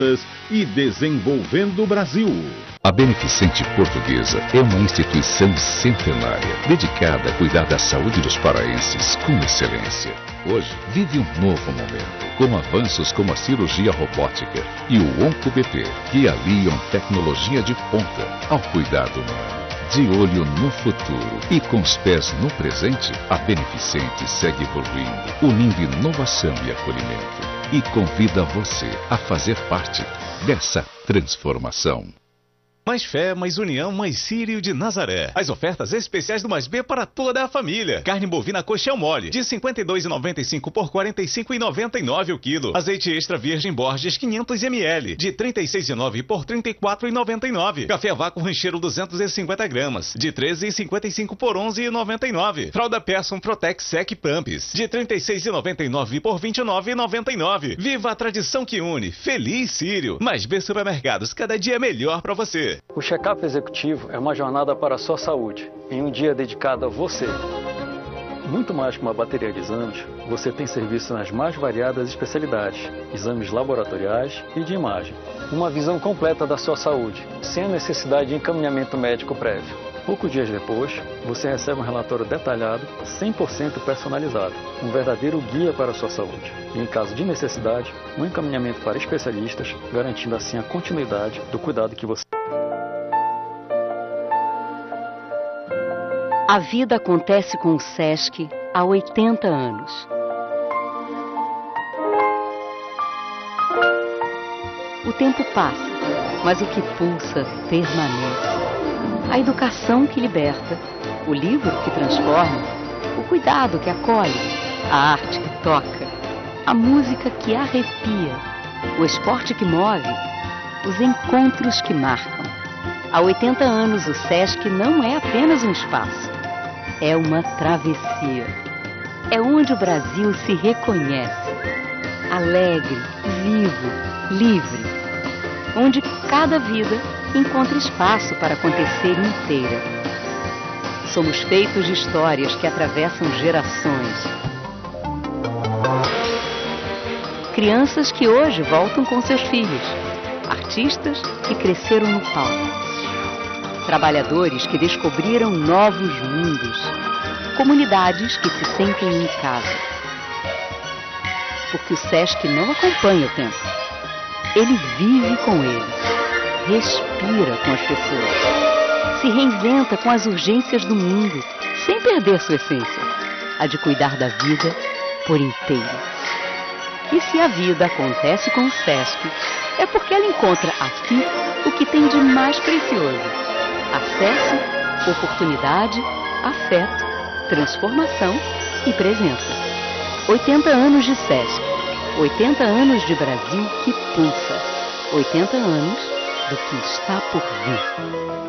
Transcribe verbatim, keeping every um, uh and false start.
e desenvolvendo o Brasil. A Beneficente Portuguesa é uma instituição centenária, dedicada a cuidar da saúde dos paraenses com excelência. Hoje, vive um novo momento, com avanços como a cirurgia robótica e o OncoBP, que aliam tecnologia de ponta ao cuidado humano. De olho no futuro e com os pés no presente, a Beneficente segue evoluindo, unindo inovação e acolhimento. E convida você a fazer parte dessa transformação. Mais fé, mais união, mais Sírio de Nazaré. As ofertas especiais do Mais B para toda a família. Carne bovina coxão mole, de cinquenta e dois reais e noventa e cinco centavos por quarenta e cinco reais e noventa e nove centavos o quilo. Azeite extra virgem Borges quinhentos mililitros, de trinta e seis reais e nove centavos por trinta e quatro reais e noventa e nove centavos. Café a vácuo rancheiro duzentos e cinquenta gramas, de treze reais e cinquenta e cinco centavos por onze reais e noventa e nove centavos. Fralda Persson Protex Sec Pumps, de trinta e seis reais e noventa e nove centavos por vinte e nove reais e noventa e nove centavos. Viva a tradição que une. Feliz Sírio. Mais B Supermercados, cada dia é melhor para você. O check-up executivo é uma jornada para a sua saúde, em um dia dedicado a você. Muito mais que uma bateria de exames, você tem serviço nas mais variadas especialidades, exames laboratoriais e de imagem. Uma visão completa da sua saúde, sem a necessidade de encaminhamento médico prévio. Poucos dias depois, você recebe um relatório detalhado, cem por cento personalizado, um verdadeiro guia para a sua saúde. E, em caso de necessidade, um encaminhamento para especialistas, garantindo assim a continuidade do cuidado que você... A vida acontece com o SESC há oitenta anos. O tempo passa, mas o que pulsa permanece. A educação que liberta, o livro que transforma, o cuidado que acolhe, a arte que toca, a música que arrepia, o esporte que move, os encontros que marcam. Há oitenta anos o SESC não é apenas um espaço. É uma travessia. É onde o Brasil se reconhece. Alegre, vivo, livre. Onde cada vida encontra espaço para acontecer inteira. Somos feitos de histórias que atravessam gerações. Crianças que hoje voltam com seus filhos. Artistas que cresceram no palco. Trabalhadores que descobriram novos mundos, comunidades que se sentem em casa. Porque o SESC não acompanha o tempo. Ele vive com eles, respira com as pessoas, se reinventa com as urgências do mundo, sem perder sua essência, a de cuidar da vida por inteiro. E se a vida acontece com o SESC, é porque ela encontra aqui o que tem de mais precioso. Acesso, oportunidade, afeto, transformação e presença. oitenta anos de SESC, oitenta anos de Brasil que pulsa, oitenta anos do que está por vir.